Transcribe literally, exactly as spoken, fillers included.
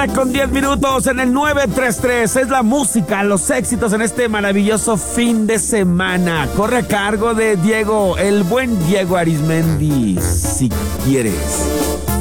mañana con diez minutos en el nueve tres tres. Es la música, los éxitos en este maravilloso fin de semana. Corre a cargo de Diego, el buen Diego Arismendi, si quieres.